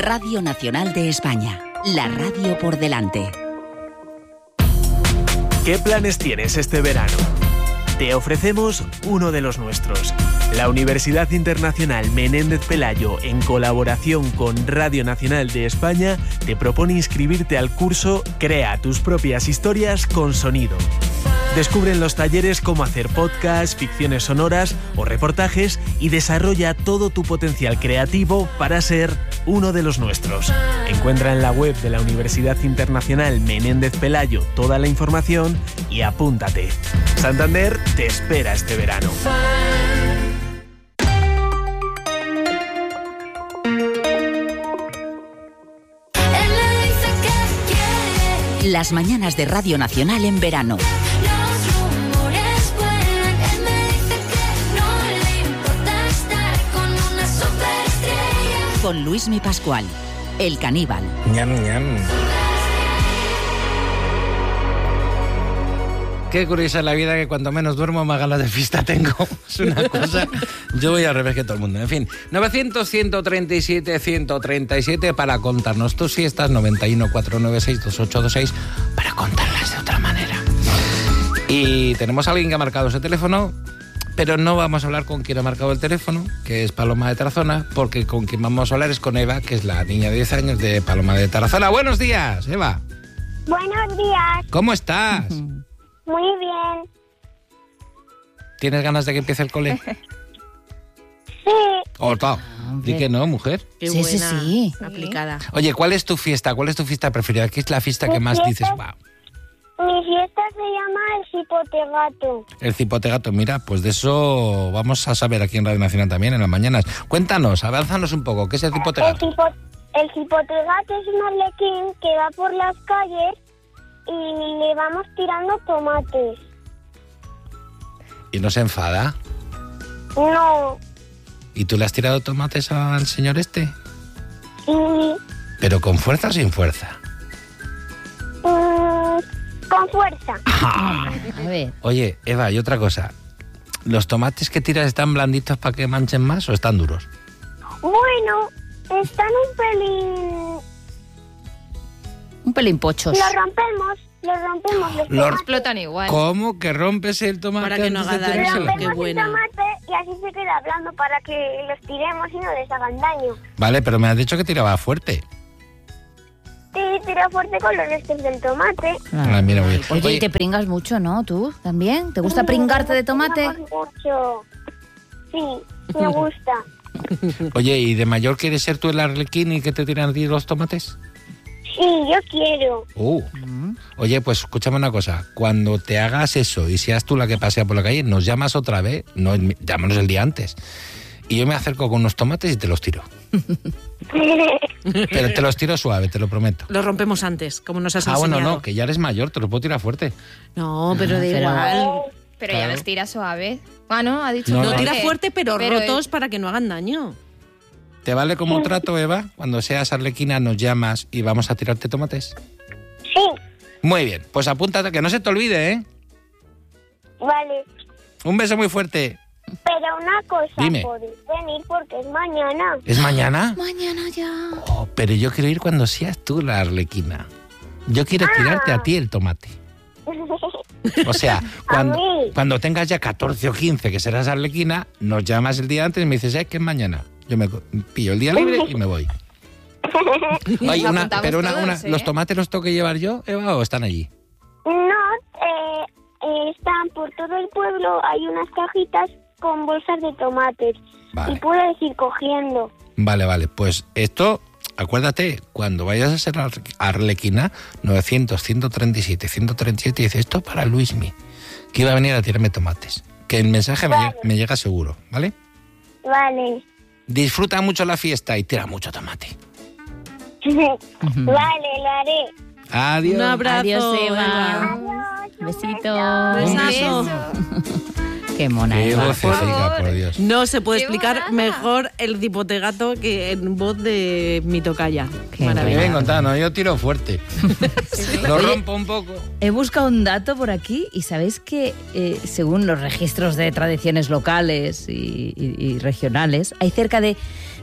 Radio Nacional de España, la radio por delante. ¿Qué planes tienes este verano? Te ofrecemos uno de los nuestros. La Universidad Internacional Menéndez Pelayo, en colaboración con Radio Nacional de España, te propone inscribirte al curso Crea tus propias historias con sonido. Descubre en los talleres cómo hacer podcasts, ficciones sonoras o reportajes y desarrolla todo tu potencial creativo para ser uno de los nuestros. Encuentra en la web de la Universidad Internacional Menéndez Pelayo toda la información y apúntate. Santander te espera este verano. Las mañanas de Radio Nacional en verano. Con Luismi Pascual, el caníbal. Ñam, ñam. Qué curiosa es la vida, que cuanto menos duermo, más ganas de fiesta tengo. Es una cosa... Yo voy al revés que todo el mundo. En fin, 900-137-137 para contarnos tus fiestas, 91-496-2826 para contarlas de otra manera. Y tenemos a alguien que ha marcado ese teléfono, pero no vamos a hablar con quien ha marcado el teléfono, que es Paloma de Tarazona, porque con quien vamos a hablar es con Eva, que es la niña de 10 años de Paloma de Tarazona. Buenos días, Eva. Buenos días. ¿Cómo estás? Muy bien. ¿Tienes ganas de que empiece el cole? Sí. Di que no, mujer. Qué Sí, buena, sí. aplicada. Oye, ¿cuál es tu fiesta? ¿Cuál es tu fiesta preferida? ¿Qué es la fiesta que más dices? Wow. Mi fiesta se llama el Cipotegato. El cipotegato, mira, pues de eso vamos a saber aquí en Radio Nacional también, en las mañanas. Cuéntanos, avánzanos un poco, ¿qué es el cipotegato? El Cipotegato es un arlequín que va por las calles y le vamos tirando tomates. ¿Y no se enfada? No. ¿Y tú le has tirado tomates al señor este? Sí. ¿Pero con fuerza o sin fuerza? Con fuerza. A ver. Oye, Eva, y otra cosa. ¿Los tomates que tiras están blanditos para que manchen más o están duros? Bueno, están Un pelín pochos. Los rompemos los tomates. Explotan igual. ¿Cómo que rompes el tomate? Para que no antes de haga daño. tirárselo? Qué Rompemos el buena. tomate y así se queda blando para que los tiremos y no les hagan daño. Vale, pero me has dicho que tiraba fuerte. Sí, tira fuerte con los restos del tomate. Ah, mira, muy bien. Oye, Oye, y te pringas mucho, ¿no? ¿Tú también? ¿Te gusta pringarte de tomate? Me gusta mucho. Sí, me gusta. oye, ¿y de mayor quieres ser tú el arlequín y que te tiran a ti los tomates? Sí, yo quiero. Oye, pues escúchame una cosa. Cuando te hagas eso y seas tú la que pasea por la calle, nos llamas otra vez, llámanos el día antes. Y yo me acerco con unos tomates y te los tiro. Pero te los tiro suave, te lo prometo. Lo rompemos antes, como nos has Bueno, enseñado. no, que ya eres mayor, te lo puedo tirar fuerte. No, pero da pero- igual. Pero Claro. ya los tira suave. Ah, no, ha dicho. No, No, no. tira fuerte, pero Pero rotos para que no hagan daño. ¿Te vale como trato, Eva? Cuando seas arlequina nos llamas y vamos a tirarte tomates. Sí, Muy bien, pues apúntate, que no se te olvide, ¿eh? vale. Un beso muy fuerte. Pero una cosa, Dime. podéis venir porque es mañana. ¿Es mañana? Mañana ya. Oh, pero yo quiero ir cuando seas tú la arlequina. Yo quiero tirarte a ti el tomate. O sea, mí. cuando tengas ya 14 o 15 que serás arlequina, nos llamas el día antes y me dices, que es mañana. Yo me pillo el día libre y me voy. Oye, Nos apuntamos todos, ¿eh? ¿los tomates los tengo que llevar yo, Eva, o están allí? No, están por todo el pueblo, hay unas cajitas con bolsas de tomates. Vale. Y puedes ir cogiendo. Vale, pues esto, acuérdate, cuando vayas a ser arlequina, 900-137-137, dice, esto es para Luismi, que iba a venir a tirarme tomates. Que el mensaje me llega seguro, ¿vale? Vale. Disfruta mucho la fiesta y tira mucho tomate. Vale, lo haré. Adiós. Un abrazo. Adiós, Eva. Adiós, un Besito. beso. Besazo. Beso. Qué mona Qué Eva. vocecica, por Dios. No se puede ¡Qué explicar bonada! mejor el cipotegato que en voz de mi tocaya. Qué Muy Maravilla. bien contado, ¿no? Yo tiro fuerte. Lo Oye, rompo un poco. He buscado un dato por aquí y sabéis que según los registros de tradiciones locales y regionales, hay cerca de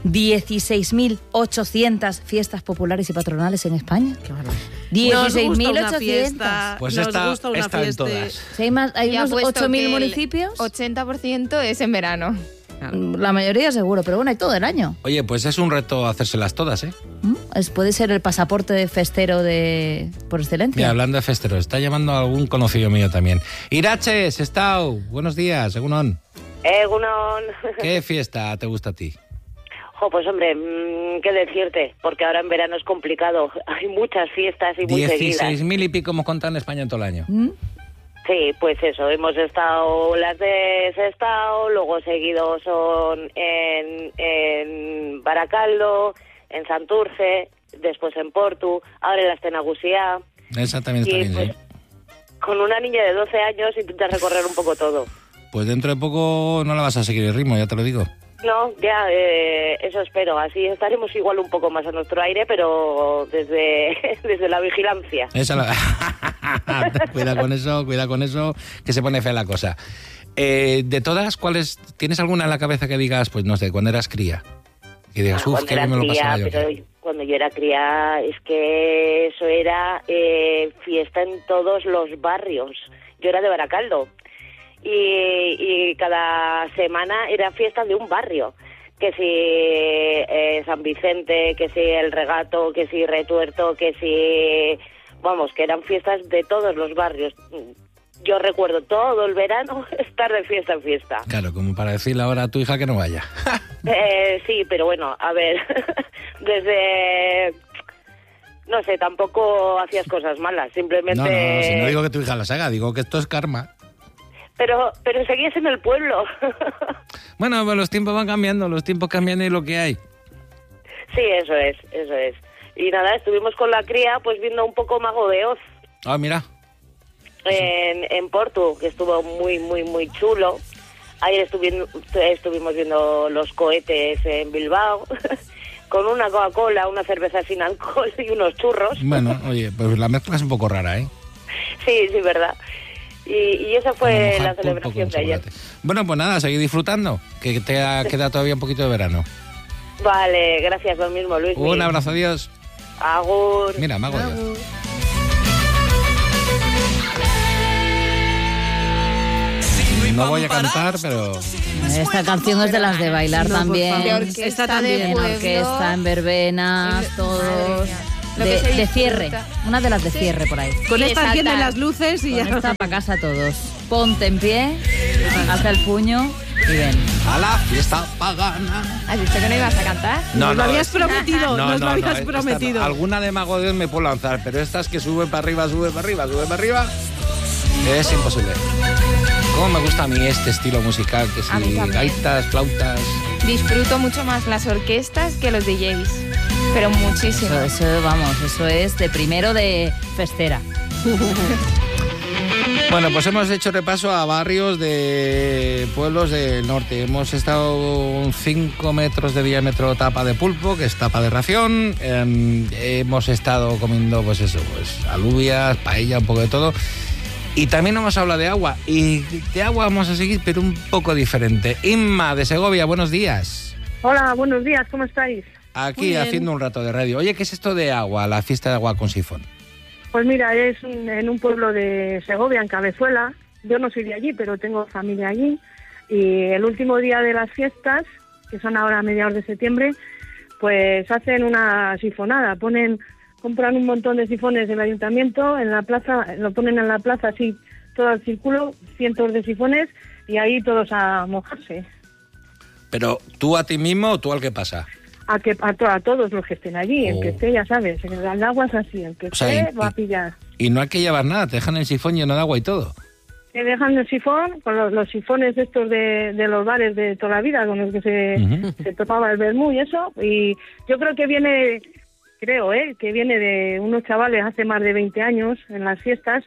16.800 fiestas populares y patronales en España. Qué barbaridad. Nos gusta una 16.800. fiesta, Pues nos está gusta una en fiesta. todas. Si hay Ya unos puesto 8.000 que el municipios, 80% es en verano. la mayoría seguro, pero bueno, hay todo el año. Oye, pues es un reto hacérselas todas, ¿eh? Puede ser el pasaporte festero por excelencia. Mira, hablando de festeros, está llamando a algún conocido mío también. Irache, Sestao, buenos días, Egunon. Egunon. ¿Qué fiesta te gusta a ti? Pues hombre, qué decirte, porque ahora en verano es complicado. Hay muchas fiestas y muy seguidas. 16.000 y pico hemos contado en España en todo el año. Sí, pues eso, hemos estado las de Sestao, luego seguido son en Baracaldo, en Santurce, después en Portu, ahora en la Estenagusía. Esa también está Y bien, pues, sí. con una niña de 12 años intentas recorrer un poco todo. Pues dentro de poco no la vas a seguir el ritmo, ya te lo digo. No, ya, eso espero. Así estaremos igual un poco más a nuestro aire, pero desde la vigilancia. Esa la... cuida con eso, que se pone fea la cosa. De todas, ¿cuáles tienes alguna en la cabeza que digas, pues no sé, cuando eras cría? Que digas, uff, qué bien me lo pasaba yo. Pero cuando yo era cría, es que eso era fiesta en todos los barrios. Yo era de Baracaldo. Y cada semana era fiesta de un barrio, que si San Vicente, que si El Regato, que si Retuerto, que si... Vamos, que eran fiestas de todos los barrios. Yo recuerdo todo el verano estar de fiesta en fiesta. Claro, como para decirle ahora a tu hija que no vaya. Sí, pero bueno, a ver, desde... No sé, tampoco hacías cosas malas, simplemente... No, si no digo que tu hija las haga, digo que esto es karma. Pero seguías en el pueblo. Bueno, pues los tiempos van cambiando, los tiempos cambian y lo que hay. Sí, eso es. Y nada, estuvimos con la cría pues viendo un poco Mago de Oz Ah, mira. en Portu, que estuvo muy, muy, muy chulo. Ayer estuvimos viendo los cohetes en Bilbao, con una Coca-Cola, una cerveza sin alcohol y unos churros. Bueno, oye, pues la mezcla es un poco rara, ¿eh? Sí, verdad. Y esa fue Como mojar la pulpo celebración con de ayer. chocolate. Bueno, pues nada, seguir disfrutando, que te queda todavía un poquito de verano. Vale, gracias, lo mismo, Luis. Un abrazo, adiós. Agur. Mira, Mago de Oz. No voy a cantar, pero... Esta canción es de las de bailar No, por también. favor. De orquesta, Esta también. de En pueblo. orquesta, en verbenas, todos. Madre mía. Lo que se De disfruta. cierre. Una de las de Sí. cierre por ahí. Con Y esta de encienden saltar. las luces y Con ya. esta para casa todos. Ponte en pie, alza el puño y ven. A la fiesta pagana. ¿Has dicho que no ibas a cantar? Nos lo habías es- prometido, nos lo habías esta prometido. no. Alguna de Mago de Oz me puedo lanzar, pero estas que sube para arriba, sube para arriba, sube para arriba, es imposible. ¿Cómo me gusta a mí este estilo musical? Que A mí si también. gaitas, flautas... Disfruto mucho más las orquestas que los DJs. Pero muchísimo. Eso es de primero de festera. Bueno, pues hemos hecho repaso a barrios de pueblos del norte. Hemos estado 5 metros de diámetro tapa de pulpo, que es tapa de ración. Hemos estado comiendo, pues eso, pues alubias, paella, un poco de todo. Y también hemos hablado de agua. Y de agua vamos a seguir, pero un poco diferente. Inma, de Segovia, buenos días. Hola, buenos días, ¿cómo estáis? Muy Aquí bien. haciendo un rato de radio. Oye, ¿qué es esto de agua, la fiesta de agua con sifón? Pues mira, es en un pueblo de Segovia, en Cabezuela. Yo no soy de allí, pero tengo familia allí. Y el último día de las fiestas, que son ahora a mediados de septiembre, pues hacen una sifonada. Compran un montón de sifones del ayuntamiento en la plaza, lo ponen en la plaza así, todo el círculo, cientos de sifones, y ahí todos a mojarse. Pero tú a ti mismo o tú al que pasa. A todos los que estén allí, el que Oh. esté, ya sabes, el agua es así, el que O sea, esté va a pillar. Y no hay que llevar nada, te dejan el sifón lleno de agua y todo. Te dejan el sifón, con los sifones estos de los bares de toda la vida, con los que se topaba el vermú y eso, y yo creo que viene de unos chavales hace más de 20 años, en las fiestas,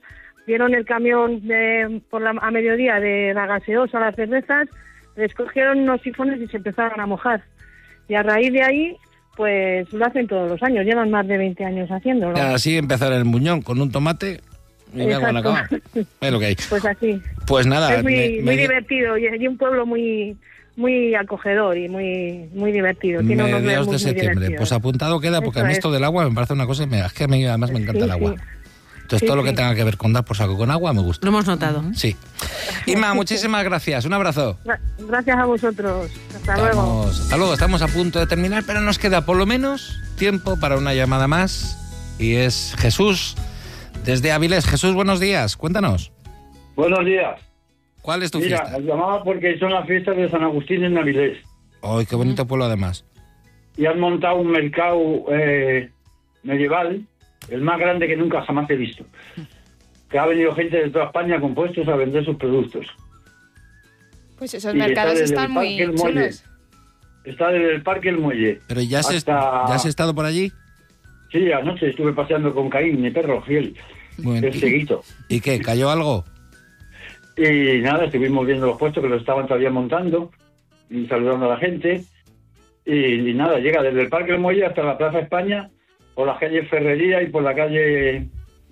vieron el camión a mediodía de la gaseosa, las cervezas, les cogieron unos sifones y se empezaron a mojar. Y a raíz de ahí, pues lo hacen todos los años, llevan más de 20 años haciéndolo. Así empezar el Muñón con un tomate y me hago una cama. Es lo que hay. Pues así. Pues nada. Es muy divertido y un pueblo muy acogedor y muy divertido. Tiene unos Mediados de muy septiembre. divertidos. Pues apuntado queda, porque a mí esto del agua me parece una cosa, es que a mí además me encanta el agua. Sí. Entonces todo lo que tenga que ver con dar por saco con agua me gusta. Lo hemos notado. Sí. Inma, muchísimas gracias. Un abrazo. Gracias a vosotros. Hasta luego. Hasta luego. Estamos a punto de terminar, pero nos queda por lo menos tiempo para una llamada más. Y es Jesús, desde Avilés. Jesús, buenos días. Cuéntanos. Buenos días. ¿Cuál es tu Mira, fiesta? os llamaba porque son las fiestas de San Agustín en Avilés. ¡Ay, qué bonito pueblo además! Y han montado un mercado medieval, el más grande que nunca jamás he visto. Que ha venido gente de toda España con puestos a vender sus productos. Pues esos Y mercados está desde están el muy Parque El Muelle. chulos. Está desde el Parque El Muelle. ¿Pero ya has estado por allí? Sí, anoche estuve paseando con Caín, mi perro fiel, Bueno, el ceguito. ¿Y qué? ¿Cayó algo? Y nada, estuvimos viendo los puestos que los estaban todavía montando y saludando a la gente. Y nada, llega desde el Parque del Muelle hasta la Plaza España, por la calle Ferrería y por la calle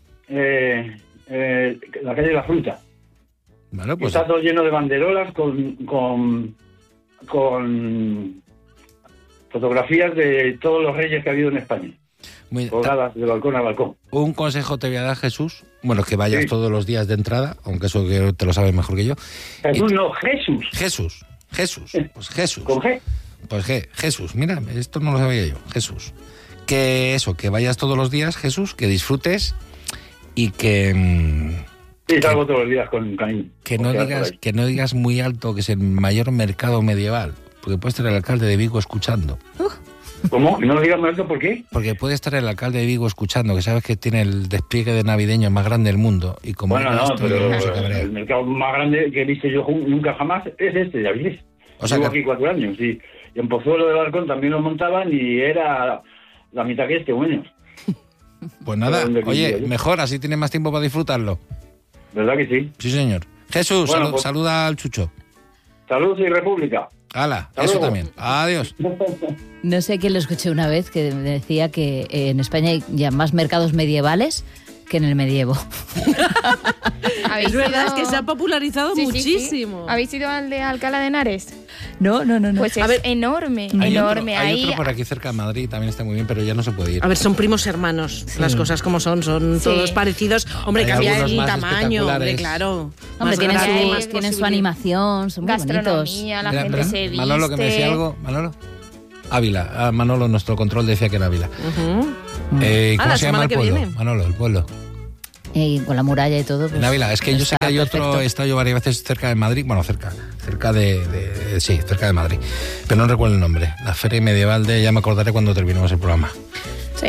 la calle La Fruta. Bueno, pues está todo lleno de banderolas con fotografías de todos los reyes que ha habido en España. Colgadas de balcón a balcón. Un consejo te voy a dar, Jesús. Bueno, que vayas todos los días de entrada, aunque eso que te lo sabes mejor que yo. Jesús, no, Jesús. Jesús. Pues Jesús. ¿Con G? Pues Jesús. Mira, esto no lo sabía yo. Jesús. Que eso, que vayas todos los días, Jesús, que disfrutes y que... Sí, salgo todos los días con Caín. Que no digas muy alto que es el mayor mercado medieval, porque puede estar el alcalde de Vigo escuchando. ¿Cómo? ¿No lo digas muy alto por qué? Porque puede estar el alcalde de Vigo escuchando, que sabes que tiene el despliegue de navideño más grande del mundo. Y como bueno, no, pero el mercado más grande que he visto yo nunca jamás es este de Avilés. O sea, llevo aquí 4 años, y en Pozuelo de Balcón también lo montaban y era la mitad que este, o menos. Pues nada, oye, mejor, así tienes más tiempo para disfrutarlo. ¿Verdad que sí? Sí, señor. Jesús, bueno, pues, saluda al Chucho. Saludos y República. Hala, eso también. Adiós. No sé quién lo escuché una vez que decía que en España hay ya más mercados medievales que en el medievo. Es verdad, es que se ha popularizado muchísimo. Sí. ¿Habéis ido al de Alcalá de Henares? No. Pues es enorme, enorme. Hay otro por aquí cerca de Madrid, también está muy bien, pero ya no se puede ir. A ver, son primos hermanos, las cosas como son todos parecidos. Hombre, cambia el tamaño, hombre, claro. Hombre, tienen su animación, son muy bonitos. Gastronomía, la gente se viste. Manolo, que me decía algo, Manolo. Ávila, Manolo, nuestro control decía que era Ávila. ¿Cómo se llama el pueblo? Manolo, el pueblo. Con la muralla y todo. Pues, en Ávila, es que yo sé que hay otro estadio varias veces cerca de Madrid, bueno, cerca de Madrid, pero no recuerdo el nombre. La Feria Medieval ya me acordaré cuando terminemos el programa. Sí.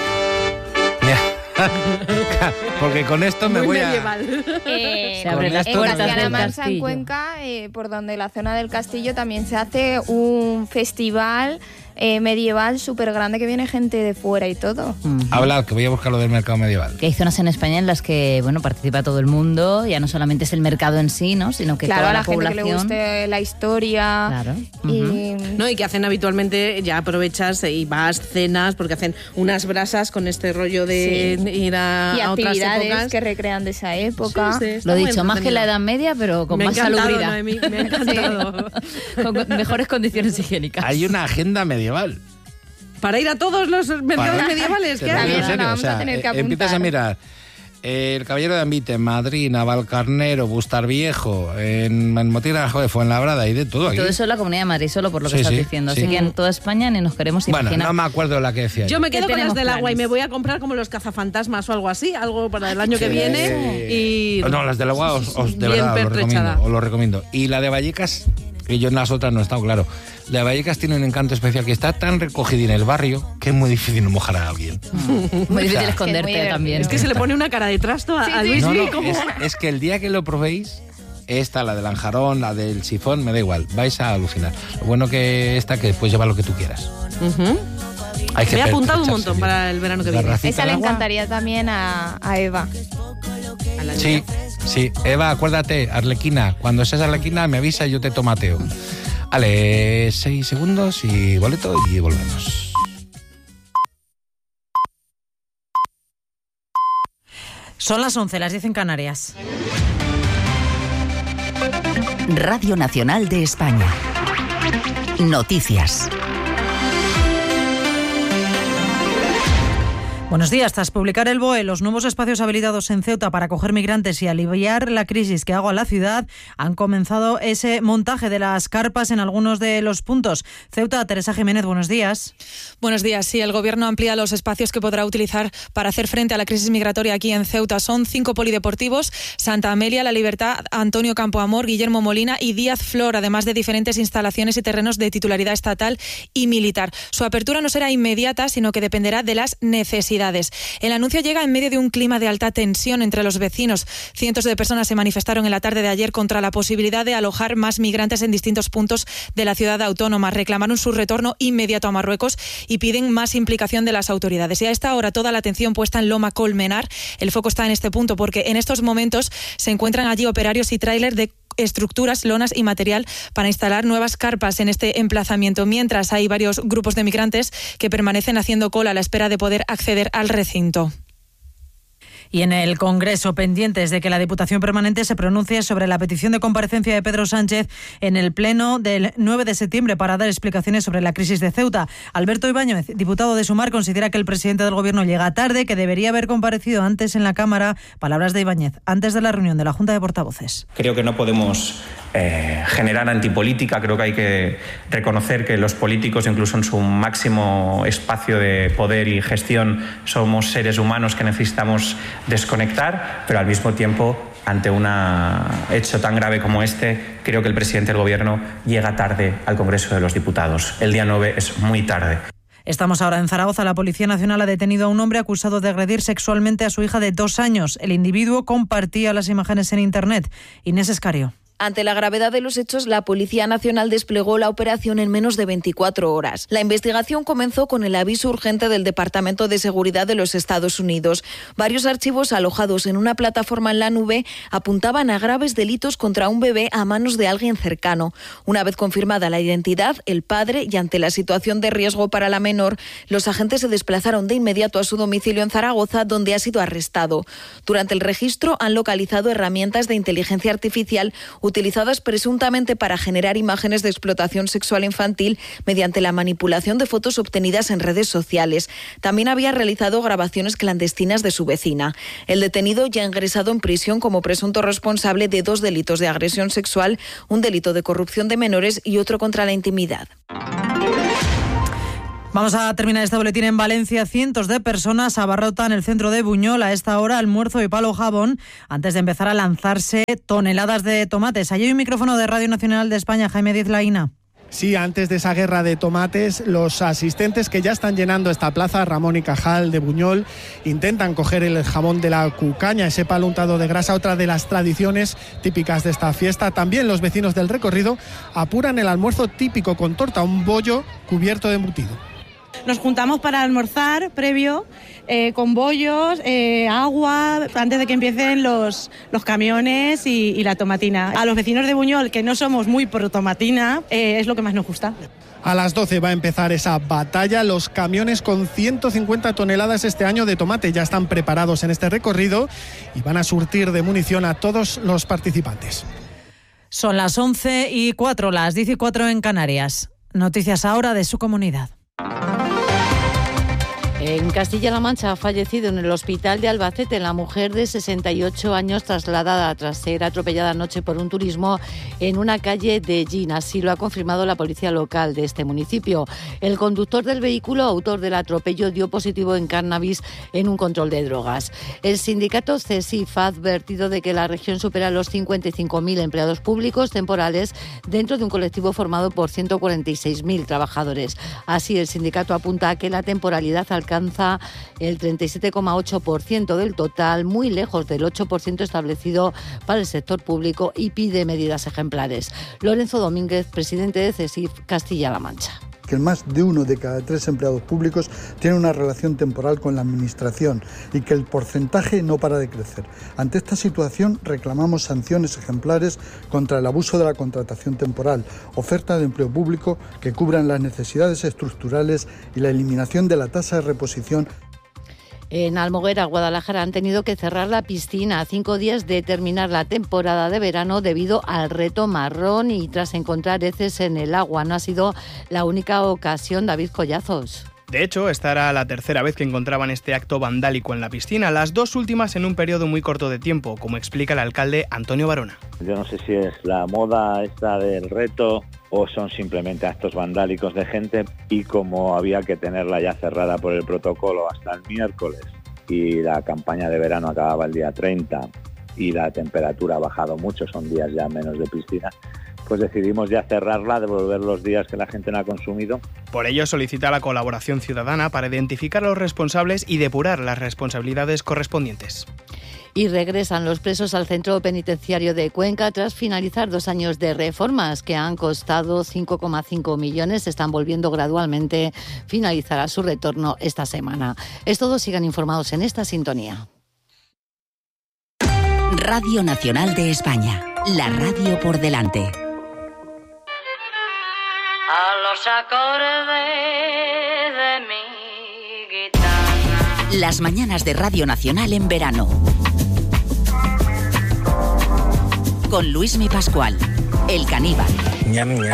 Porque con esto me voy se abren las puertas del Castilla-La en Cuenca, por donde la zona del castillo también se hace un festival medieval súper grande que viene gente de fuera y todo. Habla, que voy a buscar lo del mercado medieval. Que hay zonas en España en las que, bueno, participa todo el mundo, ya no solamente es el mercado en sí, ¿no? Sino que claro, toda a la población. gente que le guste la historia. Claro. Y que hacen habitualmente, ya aprovechas y vas, cenas, porque hacen unas brasas con este rollo de ir a otras épocas. Que recrean de esa época. Lo he dicho, más que la Edad Media, pero con más salubridad. Noemí, me ha encantado. Con mejores condiciones higiénicas. Hay una agenda medieval. Para ir a todos los mercados medievales que hay. En serio, vamos a tener que apuntar. Empiezas a mirar el Caballero de Ambite, Madrid, Navalcarnero, Bustarviejo, en Motina, Fuenlabrada y de todo aquí. Todo eso es la Comunidad de Madrid, solo por lo que estás diciendo. Así que en toda España ni nos queremos imaginar. Bueno, no me acuerdo de la que decía. Yo me quedo con las del agua y me voy a comprar como los cazafantasmas o algo así, algo para el año que viene. Y no, las del agua de verdad os lo recomiendo. Y la de Vallecas, que yo en las otras no he estado, claro. La de Vallecas tiene un encanto especial que está tan recogida en el barrio que es muy difícil no mojar a alguien. Muy difícil esconderte también. Es que se le pone una cara de trasto a Luis. Es que el día que lo probéis, esta, la del anjarón, la del sifón, me da igual, vais a alucinar. Lo bueno que que puedes llevar lo que tú quieras. Me he apuntado un montón para el verano que viene. Esa le encantaría también a Eva. Sí, sí. Eva, acuérdate, Arlequina. Cuando seas Arlequina me avisa y yo te tomateo. Vale, 6 segundos y boleto y volvemos. Son las 11, las 10 en Canarias. Radio Nacional de España. Noticias. Buenos días. Tras publicar el BOE los nuevos espacios habilitados en Ceuta para acoger migrantes y aliviar la crisis que agua la ciudad, han comenzado ese montaje de las carpas en algunos de los puntos. Ceuta, Teresa Jiménez, buenos días. Buenos días. Sí, el Gobierno amplía los espacios que podrá utilizar para hacer frente a la crisis migratoria aquí en Ceuta. Son 5 polideportivos: Santa Amelia, La Libertad, Antonio Campoamor, Guillermo Molina y Díaz Flor, además de diferentes instalaciones y terrenos de titularidad estatal y militar. Su apertura no será inmediata, sino que dependerá de las necesidades. El anuncio llega en medio de un clima de alta tensión entre los vecinos. Cientos de personas se manifestaron en la tarde de ayer contra la posibilidad de alojar más migrantes en distintos puntos de la ciudad autónoma. Reclamaron su retorno inmediato a Marruecos y piden más implicación de las autoridades. Y a esta hora toda la atención puesta en Loma Colmenar. El foco está en este punto porque en estos momentos se encuentran allí operarios y tráiler de estructuras, lonas y material para instalar nuevas carpas en este emplazamiento, mientras hay varios grupos de migrantes que permanecen haciendo cola a la espera de poder acceder al recinto. Y en el Congreso, pendientes de que la Diputación Permanente se pronuncie sobre la petición de comparecencia de Pedro Sánchez en el Pleno del 9 de septiembre para dar explicaciones sobre la crisis de Ceuta. Alberto Ibáñez, diputado de Sumar, considera que el presidente del Gobierno llega tarde, que debería haber comparecido antes en la Cámara. Palabras de Ibáñez, antes de la reunión de la Junta de Portavoces. Creo que no podemos generar antipolítica. Creo que hay que reconocer que los políticos, incluso en su máximo espacio de poder y gestión, somos seres humanos que necesitamos desconectar, pero al mismo tiempo, ante un hecho tan grave como este, creo que el presidente del Gobierno llega tarde al Congreso de los Diputados. El día 9 es muy tarde. Estamos ahora en Zaragoza. La Policía Nacional ha detenido a un hombre acusado de agredir sexualmente a su hija de 2 años. El individuo compartía las imágenes en Internet. Inés Escario. Ante la gravedad de los hechos, la Policía Nacional desplegó la operación en menos de 24 horas. La investigación comenzó con el aviso urgente del Departamento de Seguridad de los Estados Unidos. Varios archivos alojados en una plataforma en la nube apuntaban a graves delitos contra un bebé a manos de alguien cercano. Una vez confirmada la identidad, el padre, y ante la situación de riesgo para la menor, los agentes se desplazaron de inmediato a su domicilio en Zaragoza, donde ha sido arrestado. Durante el registro han localizado herramientas de inteligencia artificial utilizadas presuntamente para generar imágenes de explotación sexual infantil mediante la manipulación de fotos obtenidas en redes sociales. También había realizado grabaciones clandestinas de su vecina. El detenido ya ha ingresado en prisión como presunto responsable de 2 delitos de agresión sexual, un delito de corrupción de menores y otro contra la intimidad. Vamos a terminar este boletín en Valencia. Cientos de personas abarrotan el centro de Buñol a esta hora, almuerzo y palo jabón, antes de empezar a lanzarse toneladas de tomates. Allí hay un micrófono de Radio Nacional de España, Jaime Díaz Laína. Sí, antes de esa guerra de tomates, los asistentes que ya están llenando esta plaza, Ramón y Cajal de Buñol, intentan coger el jamón de la cucaña, ese palo untado de grasa, otra de las tradiciones típicas de esta fiesta. También los vecinos del recorrido apuran el almuerzo típico con torta, un bollo cubierto de embutido. Nos juntamos para almorzar previo, con bollos, agua, antes de que empiecen los camiones y la tomatina. A los vecinos de Buñol, que no somos muy pro tomatina, es lo que más nos gusta. A las 12 va a empezar esa batalla. Los camiones con 150 toneladas este año de tomate ya están preparados en este recorrido y van a surtir de munición a todos los participantes. Son las 11:04, las 14 en Canarias. Noticias ahora de su comunidad. En Castilla-La Mancha ha fallecido en el hospital de Albacete la mujer de 68 años trasladada tras ser atropellada anoche por un turismo en una calle de Ellín. Así lo ha confirmado la policía local de este municipio. El conductor del vehículo, autor del atropello, dio positivo en cannabis en un control de drogas. El sindicato CESIF ha advertido de que la región supera los 55.000 empleados públicos temporales dentro de un colectivo formado por 146.000 trabajadores. Así, el sindicato apunta a que la temporalidad alcanza el 37,8% del total, muy lejos del 8% establecido para el sector público, y pide medidas ejemplares. Lorenzo Domínguez, presidente de CESIF Castilla-La Mancha. que más de 1 de cada 3 empleados públicos tiene una relación temporal con la Administración y que el porcentaje no para de crecer. Ante esta situación reclamamos sanciones ejemplares contra el abuso de la contratación temporal, oferta de empleo público que cubran las necesidades estructurales y la eliminación de la tasa de reposición. En Almoguera, Guadalajara, han tenido que cerrar la piscina a 5 días de terminar la temporada de verano debido al reto marrón y tras encontrar heces en el agua. No ha sido la única ocasión, David Collazos. De hecho, esta era la tercera vez que encontraban este acto vandálico en la piscina, las 2 últimas en un periodo muy corto de tiempo, como explica el alcalde Antonio Barona. Yo no sé si es la moda esta del reto o son simplemente actos vandálicos de gente, y como había que tenerla ya cerrada por el protocolo hasta el miércoles y la campaña de verano acababa el día 30 y la temperatura ha bajado mucho, son días ya menos de piscina, pues decidimos ya cerrarla, devolver los días que la gente no ha consumido. Por ello solicita la colaboración ciudadana para identificar a los responsables y depurar las responsabilidades correspondientes. Y regresan los presos al centro penitenciario de Cuenca tras finalizar 2 años de reformas que han costado 5,5 millones. Están volviendo gradualmente. Finalizará su retorno esta semana. Es todo, sigan informados en esta sintonía. Radio Nacional de España, la radio por delante. A los acordes de mi guitarra. Las mañanas de Radio Nacional en verano. Con Luismi Pascual, el caníbal.